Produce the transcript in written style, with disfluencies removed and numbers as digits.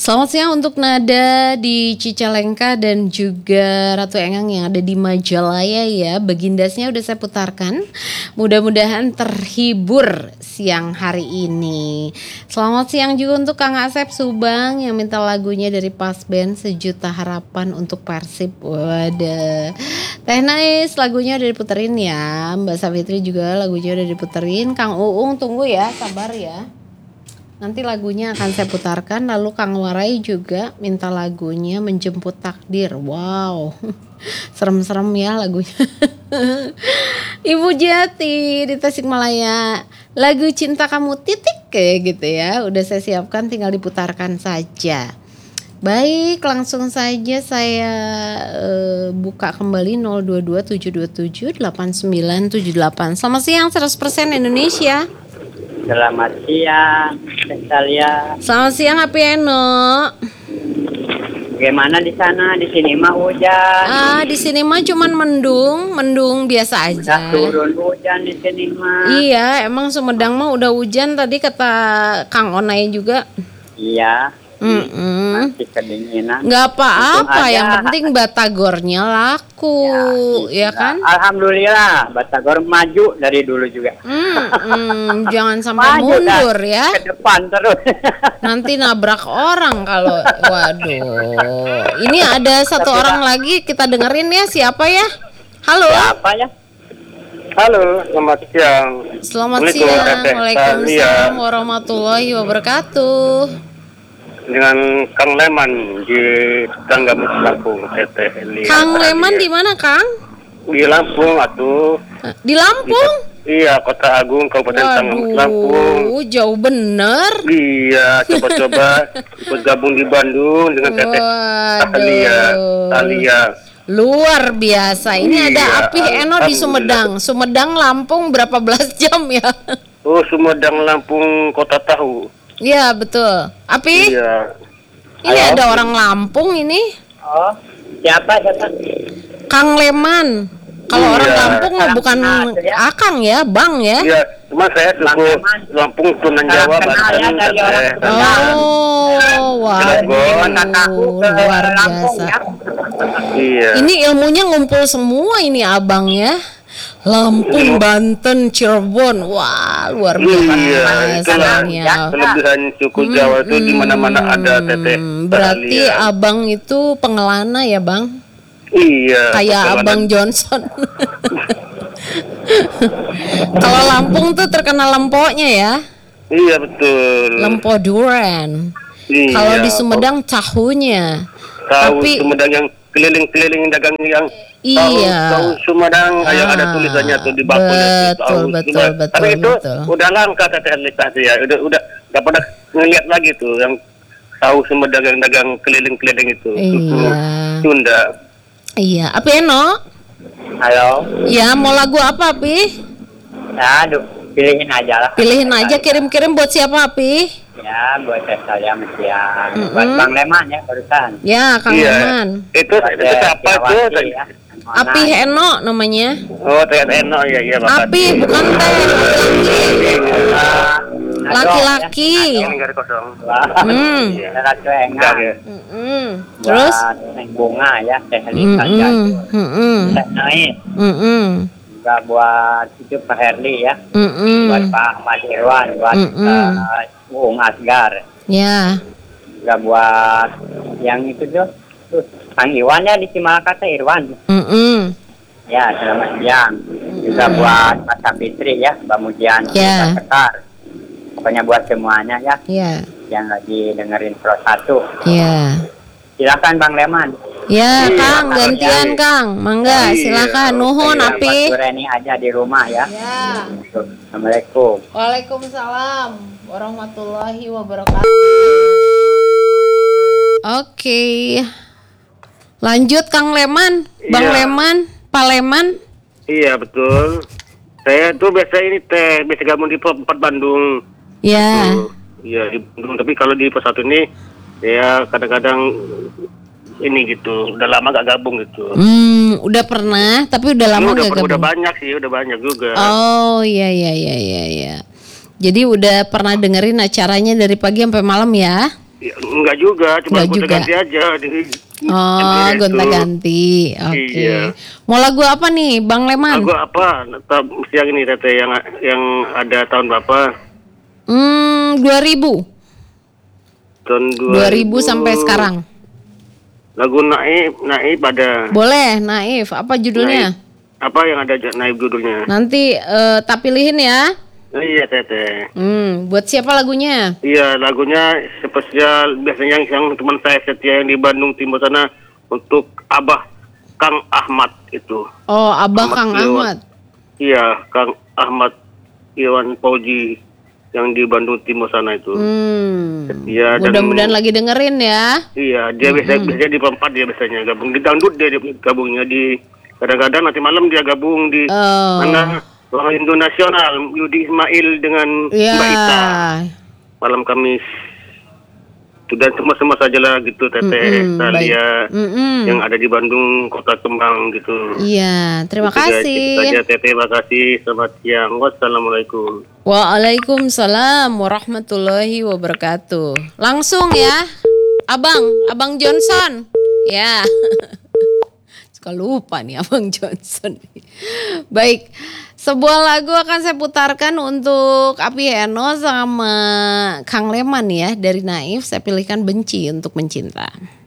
Selamat siang untuk Nada di Cicalengka dan juga Ratu Engang yang ada di Majalaya ya. Begindasnya udah saya putarkan. Mudah-mudahan terhibur siang hari ini. Selamat siang juga untuk Kang Asep Subang yang minta lagunya dari Pas Band Sejuta Harapan untuk Persib. Waduh. Teh Nais lagunya udah diputerin ya. Mbak Savitri juga lagunya udah diputerin. Kang Uung tunggu ya, sabar ya. Nanti lagunya akan saya putarkan. Lalu Kang Warai juga minta lagunya Menjemput Takdir. Wow, serem-serem ya lagunya. Ibu Jati di Tasikmalaya, lagu Cinta Kamu Titik kayak gitu ya. Udah saya siapkan, tinggal diputarkan saja. Baik, langsung saja saya buka kembali 0227278978. Selamat siang 100% Indonesia. Selamat siang, Talia. Selamat siang, Api Eno. Bagaimana di sana? Di sini mah hujan. Di sini mah cuman mendung biasa aja. Udah turun hujan di sini mah. Iya, emang Sumedang mah udah hujan tadi kata Kang Onai juga. Iya. Masih kedinginan. Nggak apa-apa, yang penting batagornya laku, ya kan? Alhamdulillah, batagor maju dari dulu juga. Jangan sampai mundur ya. Ke depan terus. Nanti nabrak orang kalau, waduh. Ini ada satu orang lagi, kita dengerin ya, siapa ya? Halo. Siapa ya? Halo, selamat siang. Selamat siang. Waalaikumsalam warahmatullahi wabarakatuh. Dengan Kang Leman di Tangga Lampung, Kang Leman di mana, Kang? Di Lampung atuh. Di Lampung? Iya, Kota Agung, Kabupaten Lampung. Jauh bener. Iya, coba-coba ikut gabung di Bandung dengan Teteh Talia. Luar biasa. Ini ada Api Eno di Sumedang. Sumedang Lampung berapa belas jam ya? Oh, Sumedang Lampung Kota Tahu. Iya, betul. Api? Iya. Ini ada orang Lampung ini. Oh, siapa? Kang Leman. Kalau orang Lampung bukan Akang ya, Bang ya. Iya, cuma saya suku Lampung Tunan Jawa, Banten. Oh, waduh, luar biasa. Iya. Ini ilmunya ngumpul semua ini abang ya. Lampung, Banten, Cirebon, wah luar biasa. Iya, kelebihan suku Jawa itu di mana-mana ada Teteh. Berarti abang itu pengelana ya, Bang? Iya. Kayak Abang Johnson. Kalau Lampung tuh terkenal lempoknya ya. Iya betul. Lempok durian. Iya. Kalau di Sumedang tahunya. Tahu Sumedang yang keliling-keliling dagang yang tahu Sumedang yang ada tulisannya tuh di bakul. Betul. Tapi itu udah langka Teteh ya. Udah nggak pernah ngeliat lagi tuh yang tahu Sumedang yang dagang keliling-keliling itu. Iya. Sunda. Iya, Api Eno. Halo. Ya, mau lagu apa, Api? Aduh, pilihin aja lah. Pilihin aja, kirim-kirim buat siapa, Api? Ya, buat saya siang. Buat Bang Leman ya barusan. Ya, Kang Leman. Itu siapa tuh? Ya. Api Eno namanya. Oh, Teh Eno ya. Api bukan Teh, laki-laki. Ratu Engang. Terus Neng Bunga ya, Teh Lisa Teh Nais. Juga buat itu Pak Herli ya. Buat Pak Mas Irwan, buat Bung Asgar. Ya. Juga buat yang itu tuh Kang Iwan ya di Cimalaka Teh Irwan. Ya, selamat siang. Juga buat Mas Fitri ya, Mbak Mujian, Ya. Sekar. Pokoknya buat semuanya ya. Ya. Yang lagi dengerin Pro 1. Ya. Silakan Bang Leman. Ya, Kang, gantian Kang. Mangga, silakan. Nuhun, Api. Buat Reni aja di rumah ya. Ya. Assalamualaikum. Waalaikumsalam warahmatullahi wabarakatuh. Oke. Lanjut Kang Leman, Bang Leman, Pak Leman. Iya betul. Saya tuh biasa gabung di Pos 4 Bandung. Ya. Iya di Bandung. Tapi kalau di Pos 1 ini, ya kadang-kadang ini gitu. Udah lama gak gabung gitu. Udah pernah, tapi udah lama gak gabung. Udah banyak sih, udah banyak juga. Oh iya. Jadi udah pernah dengerin acaranya dari pagi sampai malam ya? Ya, enggak juga, cuma Enggak juga. ganti aja di Oh, gonta-ganti. Oke. Iya. Mau lagu apa nih, Bang Leman? Lagu apa? Siang ini Teteh yang ada tahun berapa? 2000. Tahun 2000 sampai sekarang. Lagu Naif ada. Boleh, Naif. Apa judulnya? Naif. Apa yang ada Naif judulnya? Nanti tak pilihin ya. Iya Teteh. Buat siapa lagunya? Iya, lagunya spesial biasanya yang teman saya setia yang di Bandung Timur sana untuk Abah Kang Ahmad itu. Oh, Abah Kang Iwan. Ahmad. Iya, Kang Ahmad Iwan Fauji yang di Bandung Timur sana itu. Setia dan Mudah-mudahan lagi dengerin ya. iya, dia biasanya di Pempat dia biasanya gabung di dangdut dia gabungnya di kadang-kadang nanti malam dia gabung di mana Roh Indo Nasional Yudi Ismail dengan Mbak Ita malam Kamis. Dan semua sajalah gitu Teteh Talia yang ada di Bandung Kota Kembang gitu. Iya, terima kasih. Saja Teteh, terima kasih. Selamat siang. Wassalamualaikum. Waalaikumsalam warahmatullahi wabarakatuh. Langsung ya, Abang Johnson. Ya. Suka lupa nih Abang Johnson. Baik, sebuah lagu akan saya putarkan untuk Api Eno sama Kang Leman ya. Dari Naif saya pilihkan Benci untuk Mencinta.